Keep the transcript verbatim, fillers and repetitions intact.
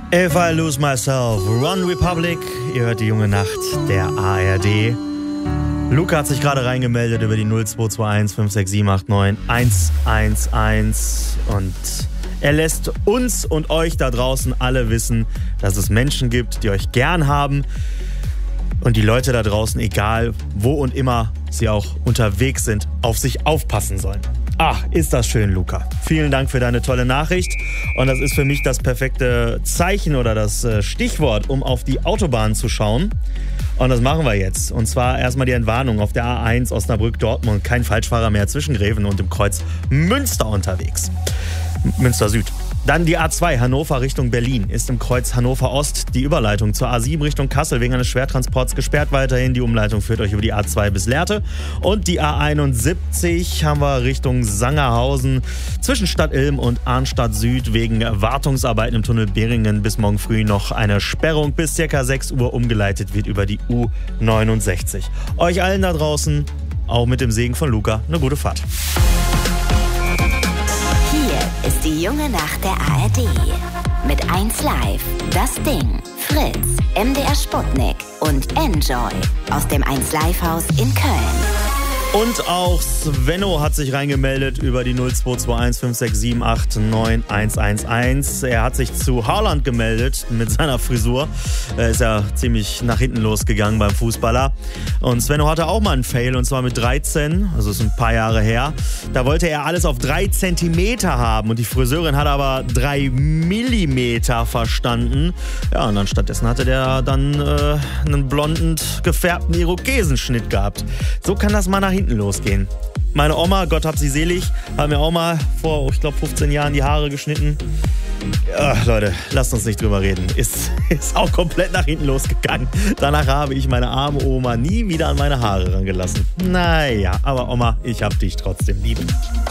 If I Lose Myself, One Republic, ihr hört die junge Nacht der A R D. Luca hat sich gerade reingemeldet über die null zwei zwei eins fünf sechs sieben acht neun eins eins eins und er lässt uns und euch da draußen alle wissen, dass es Menschen gibt, die euch gern haben und die Leute da draußen, egal wo und immer sie auch unterwegs sind, auf sich aufpassen sollen. Ach, ist das schön, Luca. Vielen Dank für deine tolle Nachricht. Und das ist für mich das perfekte Zeichen oder das Stichwort, um auf die Autobahn zu schauen. Und das machen wir jetzt. Und zwar erstmal die Entwarnung auf der A eins Osnabrück-Dortmund. Kein Falschfahrer mehr zwischen Greven und dem Kreuz Münster unterwegs. Münster Süd. Dann die A zwei Hannover Richtung Berlin ist im Kreuz Hannover Ost. Die Überleitung zur A sieben Richtung Kassel wegen eines Schwertransports gesperrt weiterhin. Die Umleitung führt euch über die A zwei bis Lehrte. Und die A einundsiebzig haben wir Richtung Sangerhausen zwischen Stadt Ilm und Arnstadt Süd wegen Wartungsarbeiten im Tunnel Beringen bis morgen früh noch eine Sperrung bis ca. sechs Uhr umgeleitet wird über die U neunundsechzig. Euch allen da draußen, auch mit dem Segen von Luca, eine gute Fahrt. Ist die junge Nacht der A R D. Mit eins Live, Das Ding, Fritz, M D R Sputnik und Enjoy aus dem eins Live Haus in Köln. Und auch Svenno hat sich reingemeldet über die null zwei zwei eins fünf sechs sieben acht neun eins eins eins. Er hat sich zu Haaland gemeldet mit seiner Frisur. Er ist ja ziemlich nach hinten losgegangen beim Fußballer. Und Svenno hatte auch mal einen Fail, und zwar mit dreizehn, also ist ein paar Jahre her. Da wollte er alles auf drei Zentimeter haben und die Friseurin hat aber drei Millimeter verstanden. Ja, und dann stattdessen hatte der dann äh, einen blonden, gefärbten Irokesenschnitt gehabt. So kann das mal nach hinten losgehen. Meine Oma, Gott hab sie selig, hat mir auch mal vor, ich glaube, fünfzehn Jahren die Haare geschnitten. Ach, Leute, lasst uns nicht drüber reden. Ist, ist auch komplett nach hinten losgegangen. Danach habe ich meine arme Oma nie wieder an meine Haare rangelassen. Naja, aber Oma, ich hab dich trotzdem lieb.